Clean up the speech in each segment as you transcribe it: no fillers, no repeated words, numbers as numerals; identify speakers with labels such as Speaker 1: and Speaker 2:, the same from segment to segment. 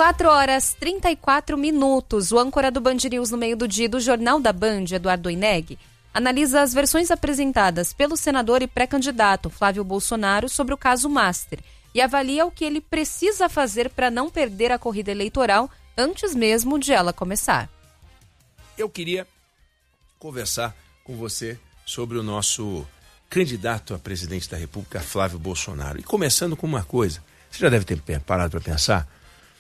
Speaker 1: 4h34. O âncora do Band News no meio do dia do Jornal da Band, Eduardo Oineg, analisa as versões apresentadas pelo senador e pré-candidato Flávio Bolsonaro sobre o caso Master e avalia o que ele precisa fazer para não perder a corrida eleitoral antes mesmo de ela começar.
Speaker 2: Eu queria conversar com você sobre o nosso candidato a presidente da República, Flávio Bolsonaro. E começando com uma coisa, você já deve ter parado para pensar,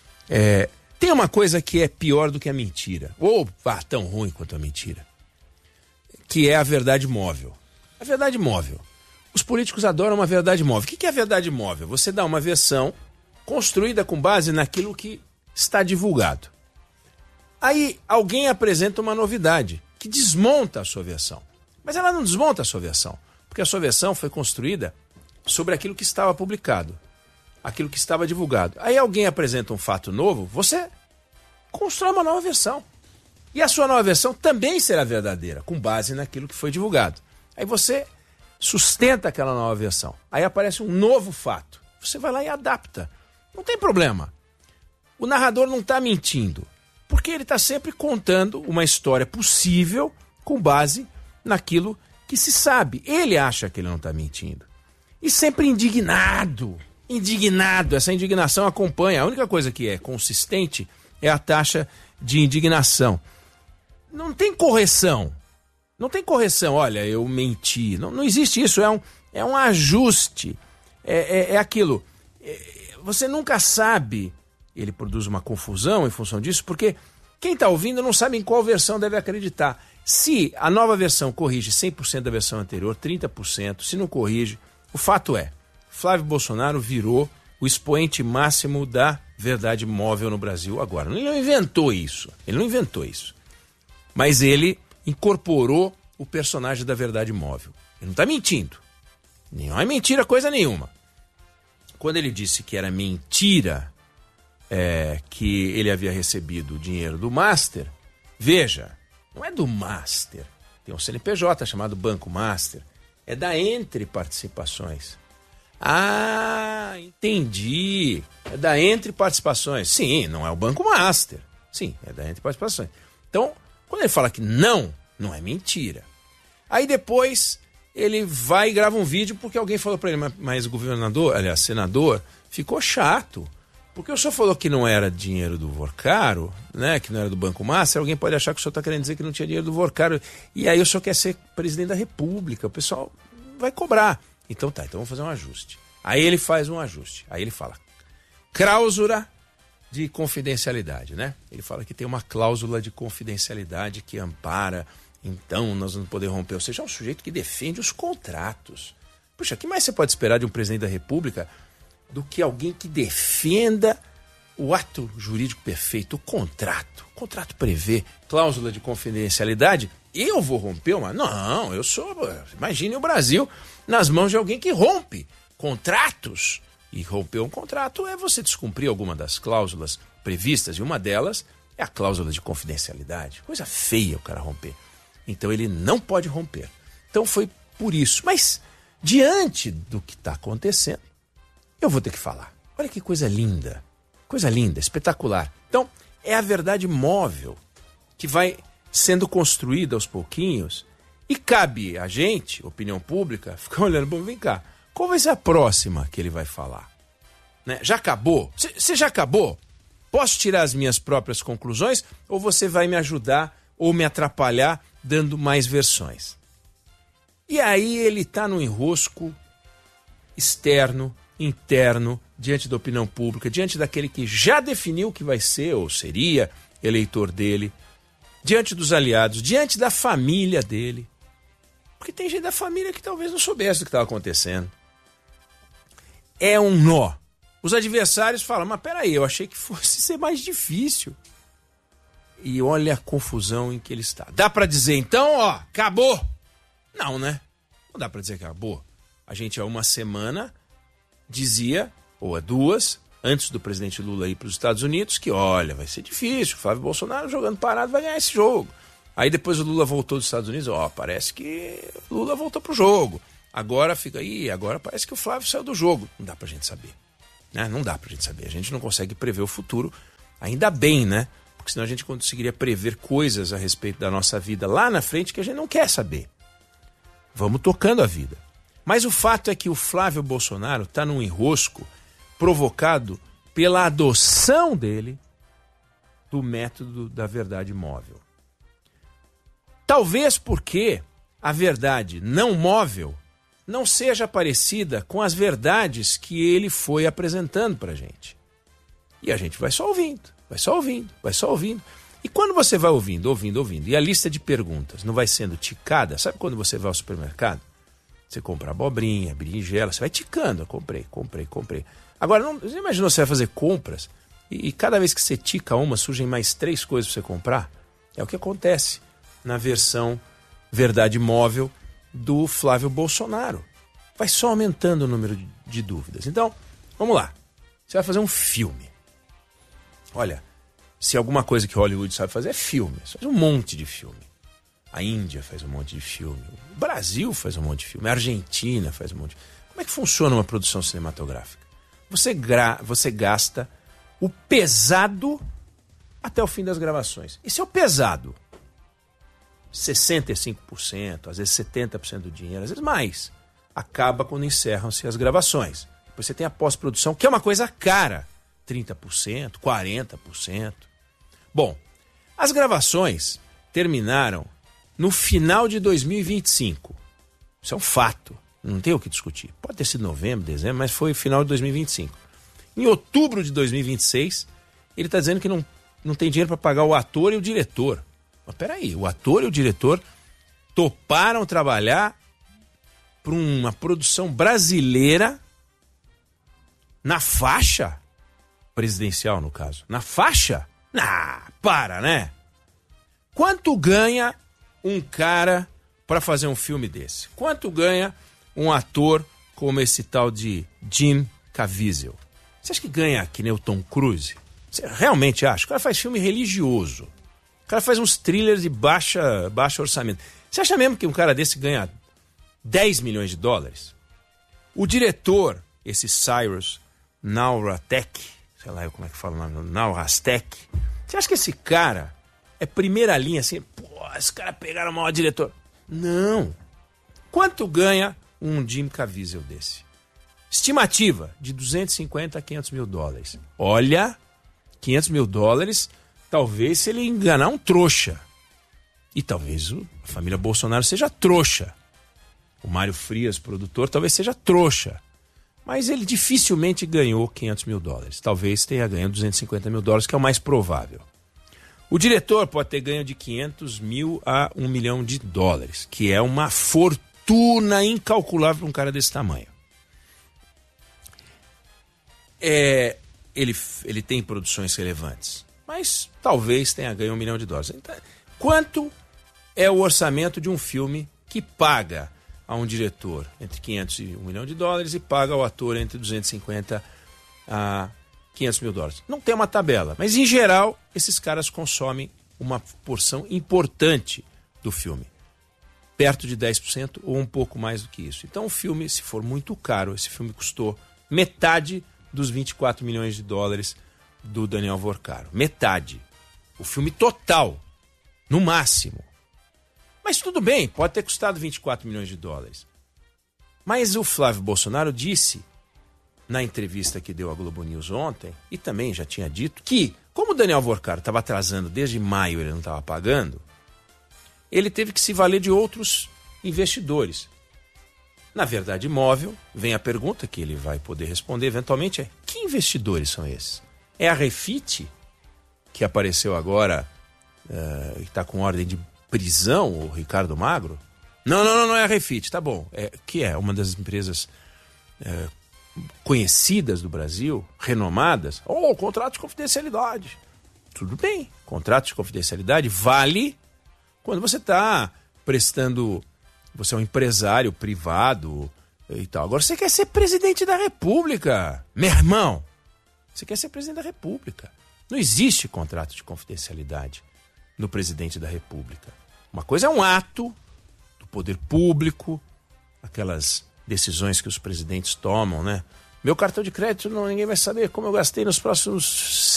Speaker 2: tem uma coisa que é pior do que a mentira, ou tão ruim quanto a mentira, que é a verdade móvel. A verdade móvel. Os políticos adoram uma verdade móvel. O que é a verdade móvel? Você dá uma versão construída com base naquilo que está divulgado. Aí alguém apresenta uma novidade que desmonta a sua versão. Mas ela não desmonta a sua versão, porque a sua versão foi construída sobre aquilo que estava publicado, aquilo que estava divulgado. Aí alguém apresenta um fato novo, você constrói uma nova versão. E a sua nova versão também será verdadeira, com base naquilo que foi divulgado. Aí você sustenta aquela nova versão. Aí aparece um novo fato. Você vai lá e adapta. Não tem problema. O narrador não está mentindo, porque ele está sempre contando uma história possível com base naquilo que se sabe. Ele acha que ele não está mentindo. E sempre indignado. Essa indignação acompanha. A única coisa que é consistente é a taxa de indignação. Não tem correção. Não tem correção. Olha, eu menti. Não existe isso. É um ajuste. É aquilo. Você nunca sabe. Ele produz uma confusão em função disso, porque quem está ouvindo não sabe em qual versão deve acreditar. Se a nova versão corrige 100% da versão anterior, 30%, se não corrige, o fato é, Flávio Bolsonaro virou o expoente máximo da verdade móvel no Brasil agora. Ele não inventou isso. Mas ele incorporou o personagem da verdade móvel. Ele não está mentindo. Não é mentira coisa nenhuma. Quando ele disse que era mentira que ele havia recebido o dinheiro do Master, veja, não é do Master. Tem um CNPJ chamado Banco Master. É da Entre Participações. Ah, entendi. É da Entre Participações. Sim, não é o Banco Master. Sim, é da Entre Participações. Então, quando ele fala que não é mentira. Aí depois ele vai e grava um vídeo porque alguém falou para ele, mas o senador, ficou chato. Porque o senhor falou que não era dinheiro do Vorcaro, né? Que não era do Banco Master, alguém pode achar que o senhor está querendo dizer que não tinha dinheiro do Vorcaro. E aí o senhor quer ser presidente da República, o pessoal vai cobrar. Então vamos fazer um ajuste. Aí ele faz um ajuste. Aí ele fala, cláusula de confidencialidade, né? Ele fala que tem uma cláusula de confidencialidade que ampara, então nós não podemos romper. Ou seja, é um sujeito que defende os contratos. Puxa, o que mais você pode esperar de um presidente da República do que alguém que defenda o ato jurídico perfeito, o contrato. O contrato prevê cláusula de confidencialidade. Eu vou romper uma? Não, imagine o Brasil nas mãos de alguém que rompe contratos. E romper um contrato é você descumprir alguma das cláusulas previstas, e uma delas é a cláusula de confidencialidade. Coisa feia o cara romper. Então ele não pode romper. Então foi por isso. Mas, diante do que está acontecendo, eu vou ter que falar. Olha que coisa linda, espetacular. Então, é a verdade móvel que vai sendo construída aos pouquinhos e cabe a gente, opinião pública, ficar olhando, bom, vem cá, qual vai ser a próxima que ele vai falar? Né? Já acabou? Você já acabou? Posso tirar as minhas próprias conclusões ou você vai me ajudar ou me atrapalhar dando mais versões? E aí ele está no enrosco externo, interno, diante da opinião pública, diante daquele que já definiu que vai ser ou seria eleitor dele, diante dos aliados, diante da família dele. Porque tem gente da família que talvez não soubesse do que estava acontecendo. É um nó. Os adversários falam, mas peraí, eu achei que fosse ser mais difícil. E olha a confusão em que ele está. Dá para dizer então, acabou? Não, né? Não dá para dizer que acabou. A gente há uma semana dizia, ou há duas, antes do presidente Lula ir para os Estados Unidos, que olha, vai ser difícil, o Flávio Bolsonaro jogando parado vai ganhar esse jogo. Aí depois o Lula voltou dos Estados Unidos, parece que Lula voltou pro jogo. Agora parece que o Flávio saiu do jogo. Não dá pra gente saber. Né? Não dá pra gente saber. A gente não consegue prever o futuro Ainda bem, né? Porque senão a gente conseguiria prever coisas a respeito da nossa vida lá na frente que a gente não quer saber. Vamos tocando a vida. Mas o fato é que o Flávio Bolsonaro está num enrosco provocado pela adoção dele do método da verdade móvel. Talvez porque a verdade não móvel não seja parecida com as verdades que ele foi apresentando para a gente. E a gente vai só ouvindo, vai só ouvindo, vai só ouvindo. E quando você vai ouvindo, e a lista de perguntas não vai sendo ticada, sabe quando você vai ao supermercado? Você compra abobrinha, berinjela, você vai ticando, comprei. Agora, você imaginou você vai fazer compras e cada vez que você tica uma, surgem mais 3 coisas para você comprar? É o que acontece na versão verdade móvel do Flávio Bolsonaro. Vai só aumentando o número de dúvidas. Então, vamos lá. Você vai fazer um filme. Olha, se alguma coisa que Hollywood sabe fazer é filme. Você faz um monte de filme. A Índia faz um monte de filme. O Brasil faz um monte de filme. A Argentina faz um monte de filme. Como é que funciona uma produção cinematográfica? Você gasta o pesado até o fim das gravações. Esse é o pesado. 65%, às vezes 70% do dinheiro, às vezes mais. Acaba quando encerram-se as gravações. Depois você tem a pós-produção, que é uma coisa cara. 30%, 40%. Bom, as gravações terminaram no final de 2025. Isso é um fato. Não tem o que discutir. Pode ter sido novembro, dezembro, mas foi final de 2025. Em outubro de 2026, ele está dizendo que não tem dinheiro para pagar o ator e o diretor. Mas peraí, o ator e o diretor toparam trabalhar para uma produção brasileira na faixa presidencial, no caso. Na faixa? Para, né? Quanto ganha um cara para fazer um filme desse? Quanto ganha um ator como esse tal de Jim Caviezel? Você acha que ganha que nem o Tom Cruise? Você realmente acha? O cara faz filme religioso. O cara faz uns thrillers de baixo orçamento. Você acha mesmo que um cara desse ganha 10 milhões de dólares? O diretor, esse Cyrus Nauratek, sei lá como é que fala o nome, Naurastek, você acha que esse cara é primeira linha assim? Pô, esse cara pegaram o maior diretor. Não. Quanto ganha um Jim Caviezel desse? Estimativa de 250 a 500 mil dólares. Olha, 500 mil dólares, talvez se ele enganar um trouxa. E talvez a família Bolsonaro seja trouxa. O Mário Frias, produtor, talvez seja trouxa. Mas ele dificilmente ganhou 500 mil dólares. Talvez tenha ganho 250 mil dólares, que é o mais provável. O diretor pode ter ganho de 500 mil a 1 milhão de dólares, que é uma fortuna incalculável para um cara desse tamanho. Ele tem produções relevantes, mas talvez tenha ganho 1 milhão de dólares. Então, quanto é o orçamento de um filme que paga a um diretor entre 500 e 1 milhão de dólares e paga ao ator entre 250 a 500 mil dólares? Não tem uma tabela, mas em geral esses caras consomem uma porção importante do filme, perto de 10% ou um pouco mais do que isso. Então o filme, se for muito caro, esse filme custou metade dos 24 milhões de dólares do Daniel Vorcaro. Metade. O filme total, no máximo. Mas tudo bem, pode ter custado 24 milhões de dólares. Mas o Flávio Bolsonaro disse, na entrevista que deu à Globo News ontem, e também já tinha dito, que como o Daniel Vorcaro estava atrasando desde maio, ele não estava pagando, ele teve que se valer de outros investidores. Na verdade imóvel, vem a pergunta que ele vai poder responder eventualmente, é: que investidores são esses? É a Refit, que apareceu agora e está com ordem de prisão, o Ricardo Magro? Não é a Refit, tá bom. Que é uma das empresas conhecidas do Brasil, renomadas. Contrato de confidencialidade. Tudo bem, contrato de confidencialidade vale quando você está prestando... Você é um empresário privado e tal. Agora você quer ser presidente da República. Meu irmão, você quer ser presidente da República. Não existe contrato de confidencialidade no presidente da República. Uma coisa é um ato do poder público, aquelas decisões que os presidentes tomam, né? Meu cartão de crédito, ninguém vai saber como eu gastei nos próximos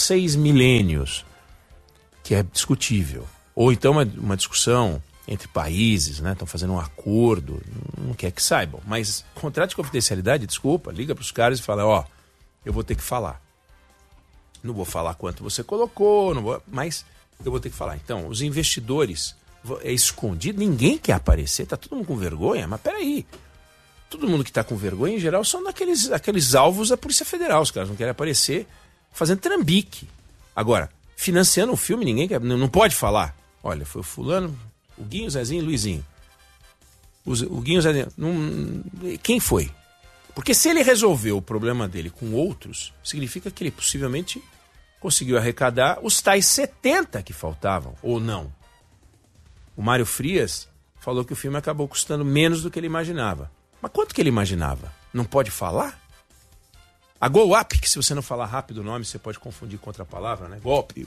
Speaker 2: 6 milênios, que é discutível. Ou então uma discussão entre países, né? Estão fazendo um acordo, não quer que saibam. Mas contrato de confidencialidade, desculpa, liga para os caras e fala, ó, eu vou ter que falar. Não vou falar quanto você colocou, mas eu vou ter que falar. Então, os investidores, é escondido, ninguém quer aparecer, tá todo mundo com vergonha, mas peraí. Todo mundo que tá com vergonha, em geral, são aqueles alvos da Polícia Federal. Os caras não querem aparecer fazendo trambique. Agora, financiando um filme, ninguém quer, não pode falar. Olha, foi o fulano, o Guinho, o Zezinho e o Luizinho. O Guinho, o Zezinho, quem foi? Porque se ele resolveu o problema dele com outros, significa que ele possivelmente conseguiu arrecadar os tais 70 que faltavam, ou não. O Mário Frias falou que o filme acabou custando menos do que ele imaginava. Mas quanto que ele imaginava? Não pode falar? A Go Up, que se você não falar rápido o nome, você pode confundir com outra palavra, né? Golpe.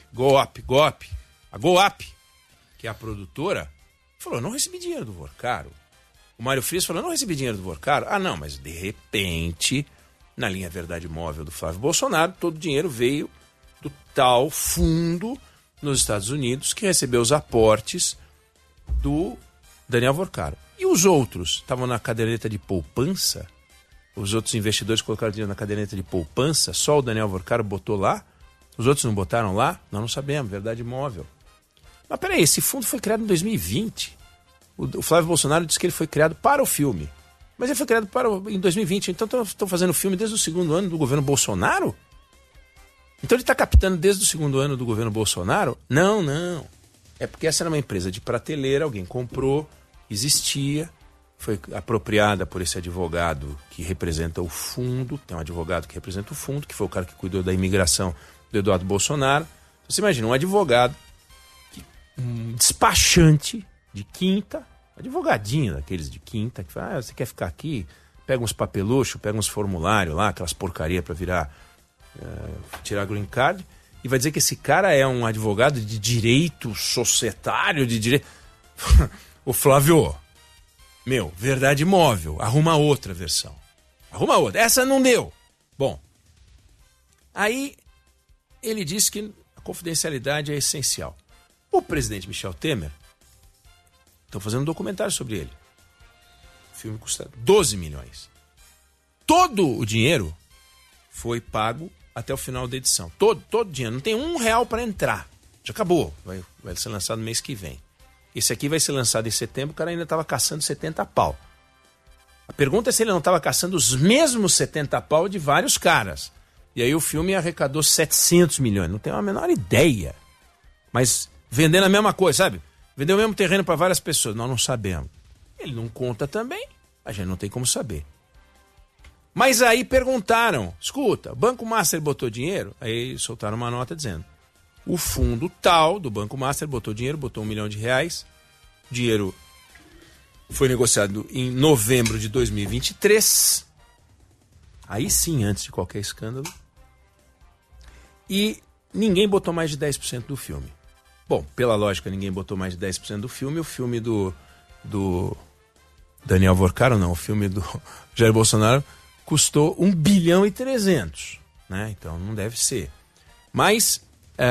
Speaker 2: A Go Up, que é a produtora, falou, não recebi dinheiro do Vorcaro. O Mário Frias falou, não recebi dinheiro do Vorcaro. Ah, não, mas de repente, na linha Verdade Móvel do Flávio Bolsonaro, todo o dinheiro veio do tal fundo nos Estados Unidos que recebeu os aportes do Daniel Vorcaro. E os outros estavam na caderneta de poupança? Os outros investidores colocaram dinheiro na caderneta de poupança? Só o Daniel Vorcaro botou lá? Os outros não botaram lá? Nós não sabemos, Verdade Móvel. Mas peraí, esse fundo foi criado em 2020. O Flávio Bolsonaro disse que ele foi criado para o filme. Mas ele foi criado em 2020. Então estão fazendo filme desde o segundo ano do governo Bolsonaro? Então ele está captando desde o segundo ano do governo Bolsonaro? Não. É porque essa era uma empresa de prateleira, alguém comprou, existia, foi apropriada por esse advogado que representa o fundo. Tem um advogado que representa o fundo, que foi o cara que cuidou da imigração do Eduardo Bolsonaro. Você imagina, um advogado, um despachante de quinta, advogadinho daqueles de quinta, que fala, você quer ficar aqui? Pega uns papeluchos, pega uns formulários lá, aquelas porcaria para tirar green card, e vai dizer que esse cara é um advogado de direito societário, de direito... Ô Flávio, Verdade Móvel, arruma outra versão. Arruma outra, essa não deu. Bom, aí ele disse que a confidencialidade é essencial. O presidente Michel Temer, estão fazendo um documentário sobre ele. O filme custa 12 milhões. Todo o dinheiro foi pago até o final da edição. Todo o dinheiro. Não tem R$1 para entrar. Já acabou. Vai ser lançado no mês que vem. Esse aqui vai ser lançado em setembro. O cara ainda estava caçando 70 pau. A pergunta é se ele não estava caçando os mesmos 70 pau de vários caras. E aí o filme arrecadou 700 milhões. Não tenho a menor ideia. Mas vendendo a mesma coisa, sabe? Vendeu o mesmo terreno para várias pessoas. Nós não sabemos. Ele não conta também. A gente não tem como saber. Mas aí perguntaram, escuta, o Banco Master botou dinheiro? Aí soltaram uma nota dizendo, o fundo tal do Banco Master botou dinheiro, botou R$1 milhão. O dinheiro foi negociado em novembro de 2023. Aí sim, antes de qualquer escândalo. E ninguém botou mais de 10% do filme. Bom, pela lógica, ninguém botou mais de 10% do filme. O filme do Daniel Vorcaro, não, o filme do Jair Bolsonaro custou 1 bilhão e 300, né? Então não deve ser. Mas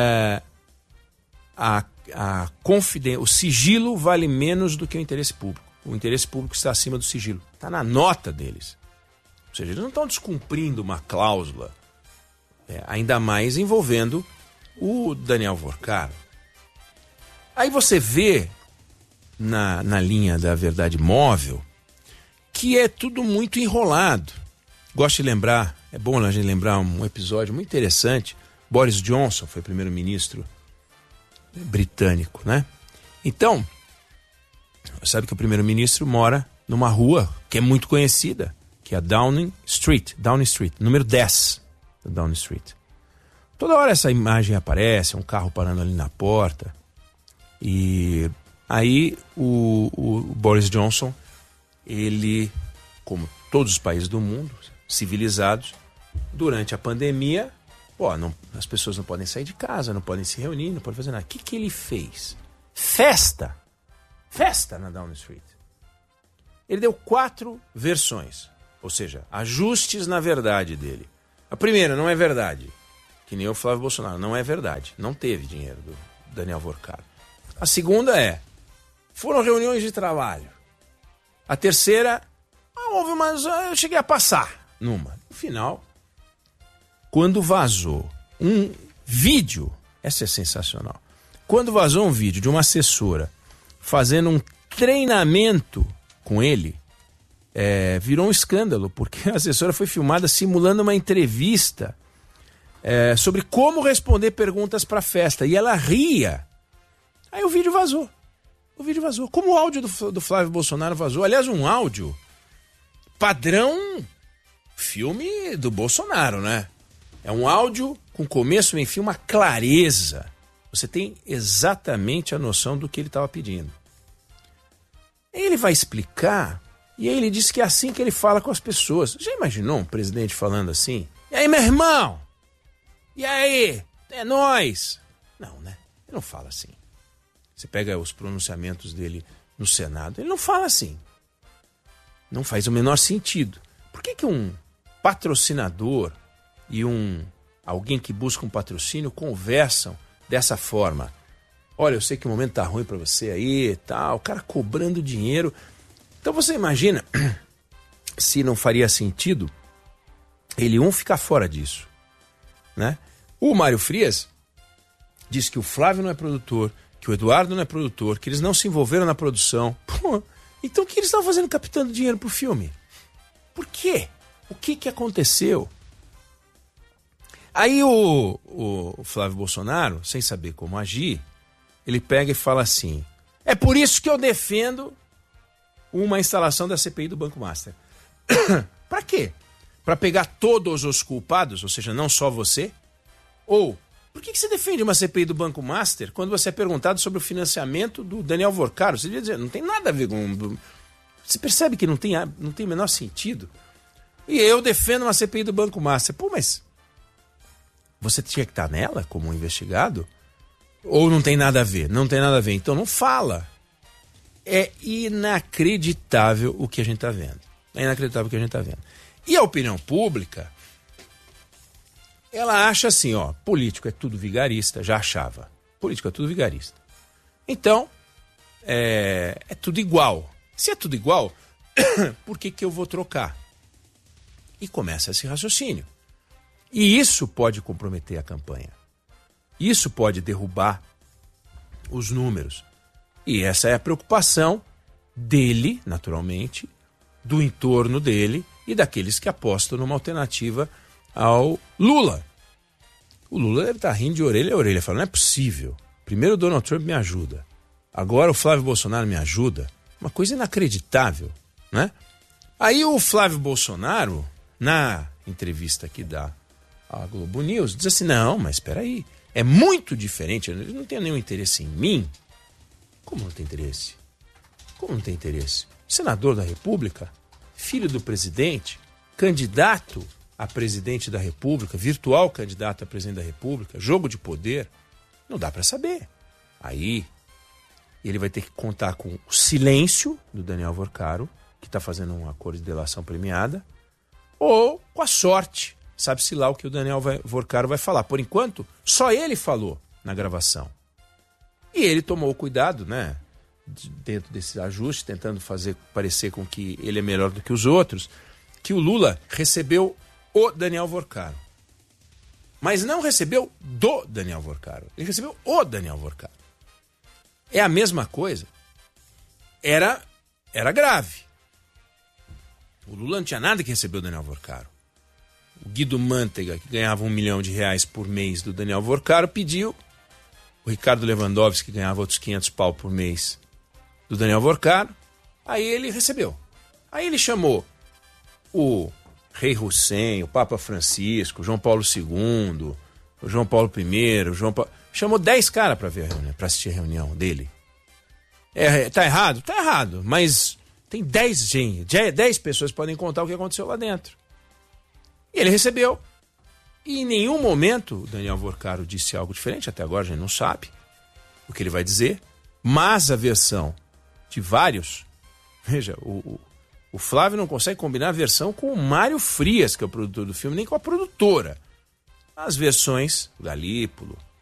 Speaker 2: o sigilo vale menos do que o interesse público. O interesse público está acima do sigilo. Está na nota deles. Ou seja, eles não estão descumprindo uma cláusula, ainda mais envolvendo o Daniel Vorcaro. Aí você vê na linha da Verdade Móvel que é tudo muito enrolado. Gosto de lembrar, é bom a gente lembrar um episódio muito interessante. Boris Johnson foi primeiro-ministro britânico, né? Então, sabe que o primeiro-ministro mora numa rua que é muito conhecida, que é a Downing Street, número 10 da Downing Street. Toda hora essa imagem aparece, um carro parando ali na porta. E aí o Boris Johnson, ele, como todos os países do mundo, civilizados, durante a pandemia, as pessoas não podem sair de casa, não podem se reunir, não podem fazer nada. O que ele fez? Festa na Downing Street. Ele deu 4 versões, ou seja, ajustes na verdade dele. A primeira não é verdade. que nem o Flávio Bolsonaro. Não é verdade. Não teve dinheiro do Daniel Vorcaro. A segunda é, foram reuniões de trabalho. A terceira, houve umas... Eu cheguei a passar numa. No final, quando vazou um vídeo, essa é sensacional, quando vazou um vídeo de uma assessora fazendo um treinamento com ele, virou um escândalo, porque a assessora foi filmada simulando uma entrevista sobre como responder perguntas para a festa, e ela ria. Aí o vídeo vazou. Como o áudio do Flávio Bolsonaro vazou. Aliás, um áudio padrão filme do Bolsonaro, né? É um áudio com começo, meio, fim, uma clareza. Você tem exatamente a noção do que ele estava pedindo. Ele vai explicar, e aí ele disse que é assim que ele fala com as pessoas. Já imaginou um presidente falando assim? E aí, meu irmão? E aí? É nóis? Não, né? Ele não fala assim. Você pega os pronunciamentos dele no Senado, ele não fala assim. Não faz o menor sentido. Por que um patrocinador e alguém que busca um patrocínio conversam dessa forma? Olha, eu sei que o momento tá ruim para você aí e tal, o cara cobrando dinheiro. Então você imagina se não faria sentido ele ficar fora disso, né? O Mário Frias disse que o Flávio não é produtor, que o Eduardo não é produtor, que eles não se envolveram na produção. Pô, então o que eles estavam fazendo captando dinheiro pro filme? Por quê? O que aconteceu? Aí o Flávio Bolsonaro, sem saber como agir, ele pega e fala assim: é por isso que eu defendo uma instalação da CPI do Banco Master. Para quê? Para pegar todos os culpados, ou seja, não só você? Ou, por que você defende uma CPI do Banco Master quando você é perguntado sobre o financiamento do Daniel Vorcaro? Você devia dizer, não tem nada a ver com... Você percebe que não tem o menor sentido? E eu defendo uma CPI do Banco Master. Pô, mas você tinha que estar nela como investigado? Ou não tem nada a ver? Não tem nada a ver, então não fala. É inacreditável o que a gente está vendo. E a opinião pública, ela acha assim, político é tudo vigarista, já achava. Político é tudo vigarista. Então, é tudo igual. Se é tudo igual, por que eu vou trocar? E começa esse raciocínio. E isso pode comprometer a campanha. Isso pode derrubar os números. E essa é a preocupação dele, naturalmente, do entorno dele e daqueles que apostam numa alternativa ao Lula. O Lula deve estar rindo de orelha a orelha, falando, não é possível. Primeiro o Donald Trump me ajuda, agora o Flávio Bolsonaro me ajuda. Uma coisa inacreditável, né? Aí o Flávio Bolsonaro, na entrevista que dá à Globo News, diz assim, não, mas espera aí, é muito diferente, ele não tem nenhum interesse em mim. Como não tem interesse? Como não tem interesse? Senador da República, filho do presidente, candidato a presidente da República, virtual candidato a presidente da República, jogo de poder, não dá para saber. Aí ele vai ter que contar com o silêncio do Daniel Vorcaro, que está fazendo um acordo de delação premiada, ou com a sorte. Sabe-se lá o que o Daniel Vorcaro vai falar. Por enquanto, só ele falou na gravação. E ele tomou cuidado, né? Dentro desse ajuste, tentando fazer parecer com que ele é melhor do que os outros, que o Lula recebeu o Daniel Vorcaro. Mas não recebeu do Daniel Vorcaro. Ele recebeu o Daniel Vorcaro. É a mesma coisa. Era grave. O Lula não tinha nada que receber o Daniel Vorcaro. O Guido Mantega, que ganhava R$1 milhão por mês do Daniel Vorcaro, pediu. O Ricardo Lewandowski, que ganhava outros 500 pau por mês do Daniel Vorcaro. Aí ele recebeu. Aí ele chamou o Rei Hussein, o Papa Francisco, o João Paulo II, o João Paulo I, chamou 10 caras para ver a reunião, para assistir a reunião dele. Tá errado? Tá errado, mas tem 10 pessoas que podem contar o que aconteceu lá dentro. E ele recebeu. E em nenhum momento o Daniel Vorcaro disse algo diferente, até agora a gente não sabe o que ele vai dizer, mas a versão de vários, veja, o Flávio não consegue combinar a versão com o Mário Frias, que é o produtor do filme, nem com a produtora. as versões, Galípolo,